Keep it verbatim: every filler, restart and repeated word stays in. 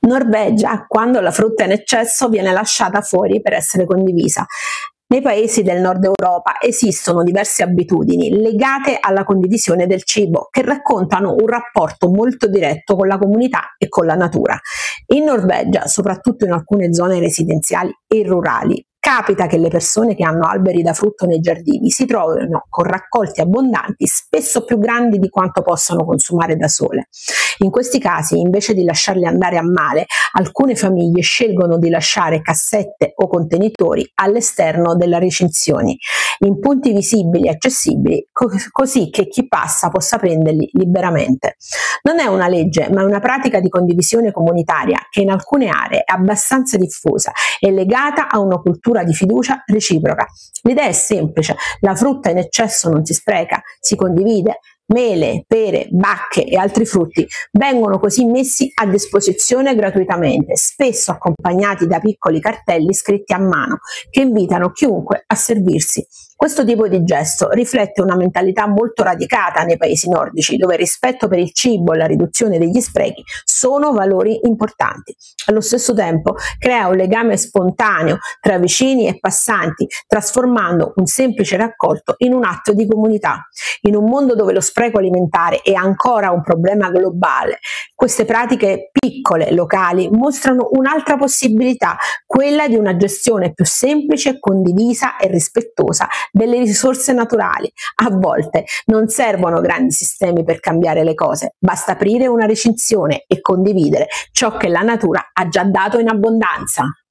Norvegia, quando la frutta in eccesso viene lasciata fuori per essere condivisa. Nei paesi del nord Europa esistono diverse abitudini legate alla condivisione del cibo che raccontano un rapporto molto diretto con la comunità e con la natura. In Norvegia, soprattutto in alcune zone residenziali e rurali, capita che le persone che hanno alberi da frutto nei giardini si trovino con raccolti abbondanti, spesso più grandi di quanto possano consumare da sole. In questi casi, invece di lasciarli andare a male, alcune famiglie scelgono di lasciare cassette o contenitori all'esterno delle recinzioni, in punti visibili e accessibili, co- così che chi passa possa prenderli liberamente. Non è una legge, ma è una pratica di condivisione comunitaria che in alcune aree è abbastanza diffusa e legata a una cultura di fiducia reciproca. L'idea è semplice: la frutta in eccesso non si spreca, si condivide. Mele, pere, bacche e altri frutti vengono così messi a disposizione gratuitamente, spesso accompagnati da piccoli cartelli scritti a mano che invitano chiunque a servirsi. Questo tipo di gesto riflette una mentalità molto radicata nei paesi nordici, dove il rispetto per il cibo e la riduzione degli sprechi sono valori importanti. Allo stesso tempo crea un legame spontaneo tra vicini e passanti, trasformando un semplice raccolto in un atto di comunità. In un mondo dove lo spreco alimentare è ancora un problema globale, queste pratiche piccole, locali, mostrano un'altra possibilità, quella di una gestione più semplice, condivisa e rispettosa delle risorse naturali. A volte non servono grandi sistemi per cambiare le cose, basta aprire una recinzione e condividere ciò che la natura ha già dato in abbondanza.